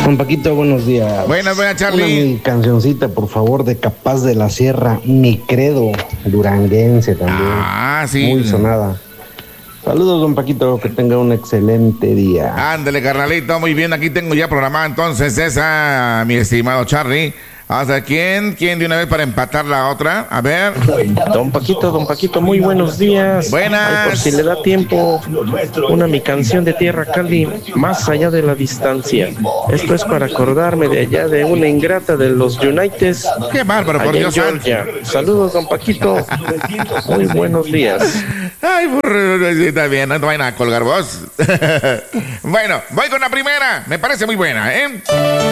Juan Paquito, buenos días. Buenas, Una Charlie. mi cancioncita, por favor, de Capaz de la Sierra, Mi Credo, duranguense también. Sí. Muy sonada. Saludos, don Paquito, que tenga un excelente día. Ándale, carnalito, muy bien, aquí tengo ya programada entonces esa, mi estimado Charlie. Vamos a ver, ¿quién de una vez para empatar la otra? A ver. Don Paquito, muy buenos días. Buenas. Ay, por si le da tiempo, mi canción de Tierra Cali, Más allá de la distancia. Esto es para acordarme de allá de una ingrata de los Uniteds. Qué bárbaro, por allá en Dios santo. Georgia. Saludos, don Paquito. Muy buenos días. Ay, está bien, no te vayan a colgar vos. Bueno, voy con la primera, me parece muy buena, ¿eh?